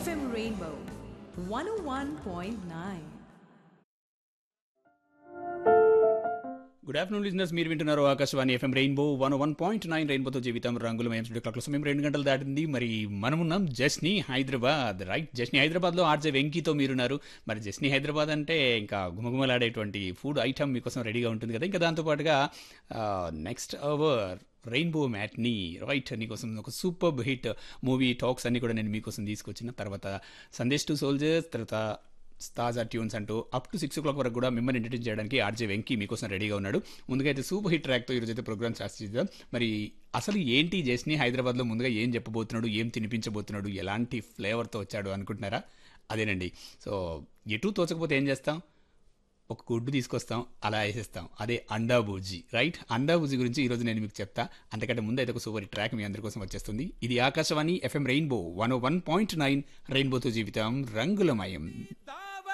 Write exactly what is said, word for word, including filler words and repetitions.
F M Rainbow one oh one point nine. Good afternoon listeners, మీరు వింటున్నారు Akashvani FM rainbow one one point nine రెయిన్బోతో జీవితం రంగుల మయం studio clock సమయం రెండు గంటలు దాటింది. మరి మనమున్నాం జస్నీ హైదరాబాద్, రైట్? జస్నీ హైదరాబాద్లో ఆర్జే వెంకీతో మీరున్నారు. మరి జస్నీ హైదరాబాద్ అంటే ఇంకా గుమగుమలాడేటువంటి ఫుడ్ ఐటమ్ మీకోసం రెడీగా ఉంటుంది కదా. ఇంకా దాంతోపాటుగా next hour rainbow matinee, right? నీకోసం ఒక సూపర్ హిట్ మూవీ టాక్స్ అన్ని కూడా నేను మీకోసం తీసుకొచ్చిన తర్వాత సందేశ్ టు సోల్జర్స్, తర్వాత తాజా ట్యూన్స్ అంటూ up to six oh clock వరకు కూడా మిమ్మల్ని ఎంటర్టైన్ చేయడానికి ఆర్జే వెంకీ మీకోసం రెడీగా ఉన్నాడు. ముందుగా అయితే సూపర్ హిట్ ట్రాక్తో ఈరోజు అయితే ప్రోగ్రామ్ స్టార్ట్ చేద్దాం. మరి అసలు ఏంటి జస్నీ హైదరాబాద్లో ముందుగా ఏం చెప్పబోతున్నాడు, ఏం తినిపించబోతున్నాడు, ఎలాంటి ఫ్లేవర్తో వచ్చాడు అనుకుంటున్నారా? అదేనండి. సో ఎటు తోచకపోతే ఏం చేస్తాం, ఒక గుడ్డు తీసుకొస్తాం, అలా వేసేస్తాం. అదే అండా బూజీ, రైట్? అండా బూజీ గురించి ఈరోజు నేను మీకు చెప్తా. అంతకంటే ముందు అయితే ఒక సూపర్ ట్రాక్ మీ అందరి కోసం వచ్చేస్తుంది. ఇది Akashvani FM rainbow one one point nine రెయిన్బోతో జీవితం రంగులమయం.